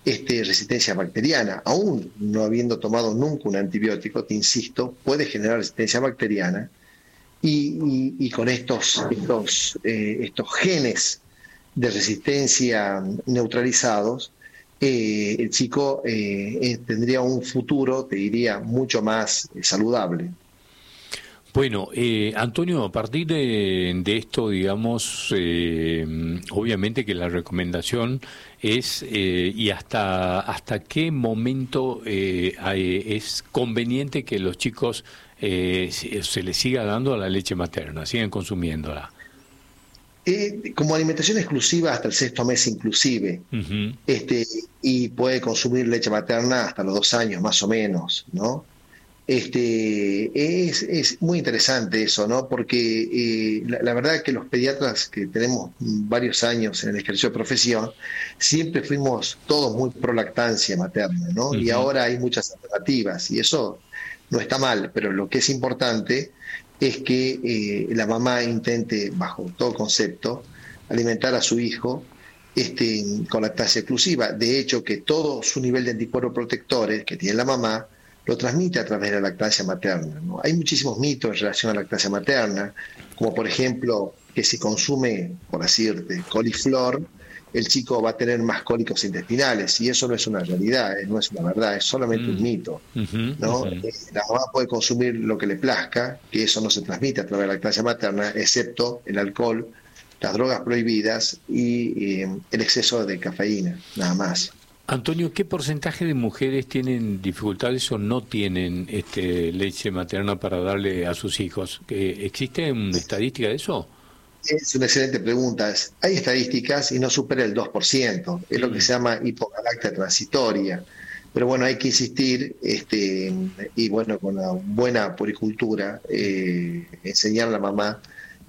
resistencia bacteriana. Aún no habiendo tomado nunca un antibiótico, te insisto, puede generar resistencia bacteriana y con estos genes de resistencia neutralizados, el chico tendría un futuro, te diría, mucho más saludable. Bueno, Antonio, a partir de esto, digamos, obviamente que la recomendación es, y hasta qué momento es conveniente que los chicos se les siga dando la leche materna, sigan consumiéndola. Como alimentación exclusiva hasta el sexto mes inclusive, Uh-huh. y puede consumir leche materna hasta los 2 años más o menos, ¿no? Es muy interesante eso, ¿no? Porque la verdad que los pediatras que tenemos varios años en el ejercicio de profesión, siempre fuimos todos muy pro lactancia materna, ¿no? Y Uh-huh. ahora hay muchas alternativas y eso no está mal, pero lo que es importante es que la mamá intente, bajo todo concepto, alimentar a su hijo con lactancia exclusiva. De hecho, que todo su nivel de anticuerpos protectores que tiene la mamá lo transmite a través de la lactancia materna, ¿no? Hay muchísimos mitos en relación a la lactancia materna, como por ejemplo que si consume, por decirte, coliflor, el chico va a tener más cólicos intestinales, y eso no es una realidad, no es una verdad, es solamente un mito, Uh-huh. ¿no? Uh-huh. La mamá puede consumir lo que le plazca, que eso no se transmite a través de la lactancia materna, excepto el alcohol, las drogas prohibidas y el exceso de cafeína, nada más. Antonio, ¿qué porcentaje de mujeres tienen dificultades o no tienen leche materna para darle a sus hijos? ¿Existe una estadística de eso? Es una excelente pregunta. Hay estadísticas y no supera el 2%. Es lo que Mm. se llama hipogalactia transitoria. Pero bueno, hay que insistir, y bueno, con una buena puricultura, enseñar a la mamá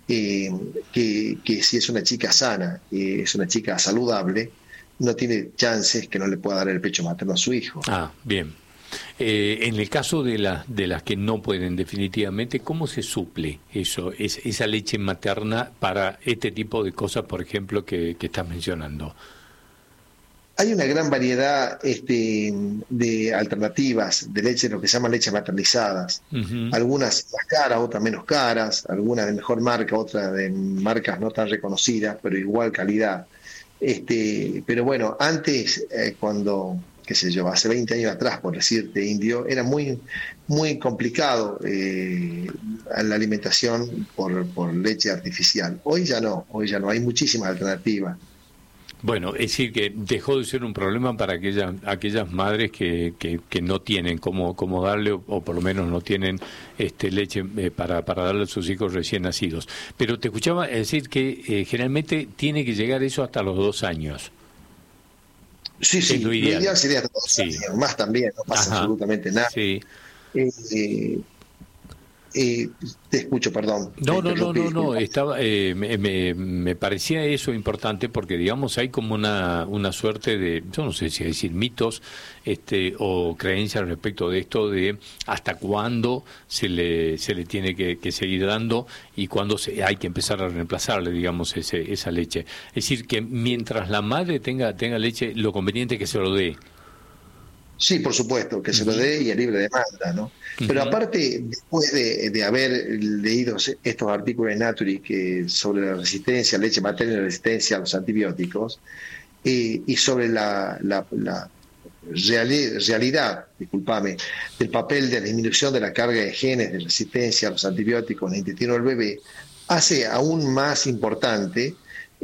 que si es una chica sana, es una chica saludable, no tiene chances que no le pueda dar el pecho materno a su hijo. Ah, bien. En el caso de las que no pueden definitivamente, ¿cómo se suple eso, esa leche materna para este tipo de cosas, por ejemplo, que estás mencionando? Hay una gran variedad de alternativas de leche, lo que se llama leche maternizadas. Ujú. Algunas más caras, otras menos caras, algunas de mejor marca, otras de marcas no tan reconocidas, pero igual calidad. Pero bueno, antes, cuando, qué sé yo, hace 20 años atrás, por decirte, indio, era muy complicado la alimentación por leche artificial. Hoy ya no, hay muchísimas alternativas. Bueno, es decir, que dejó de ser un problema para aquellas madres que no tienen cómo darle, o por lo menos no tienen leche para darle a sus hijos recién nacidos. Pero te escuchaba decir que generalmente tiene que llegar eso hasta los 2 años. Sí, Es lo sí, lo ideal. ideal sería hasta 2 años, Sí. más también, no pasa Ajá. absolutamente nada. Sí. Eh, eh, eh, Te escucho, perdón, te interrumpí, No, disculpa. estaba, me parecía eso importante porque, digamos, hay como una suerte de, yo no sé si decir mitos, o creencias respecto de esto de hasta cuándo se le tiene que seguir dando y cuándo hay que empezar a reemplazarle, digamos, esa leche. Es decir, que mientras la madre tenga leche, lo conveniente es que se lo dé. Sí, por supuesto, que se lo Ujú. dé y a libre demanda, ¿no? Pero Ujú. aparte, después de haber leído estos artículos en Nature sobre la resistencia a leche materna y la resistencia a los antibióticos, y sobre la realidad, discúlpame, del papel de la disminución de la carga de genes de resistencia a los antibióticos en el intestino del bebé, hace aún más importante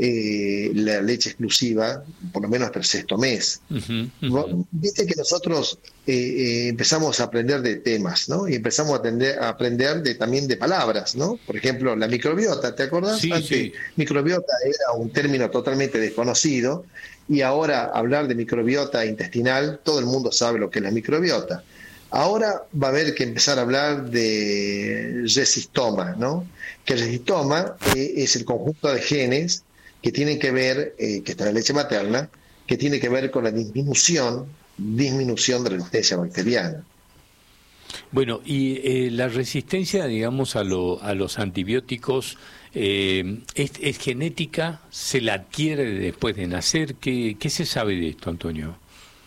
la leche exclusiva, por lo menos hasta el sexto mes. Ujú. Ujú. Viste que nosotros empezamos a aprender de temas, ¿no? Y empezamos a aprender también de palabras, ¿no? Por ejemplo, la microbiota, ¿te acordás? Sí, Antes, sí. microbiota era un término totalmente desconocido, y ahora hablar de microbiota intestinal, todo el mundo sabe lo que es la microbiota. Ahora va a haber que empezar a hablar de resistoma, ¿no? Que el resistoma es el conjunto de genes que tienen que ver, que está en la leche materna, que tiene que ver con la disminución de la resistencia bacteriana. Bueno, y la resistencia, digamos, a los antibióticos, es genética? ¿Se la adquiere después de nacer? ¿Qué se sabe de esto, Antonio?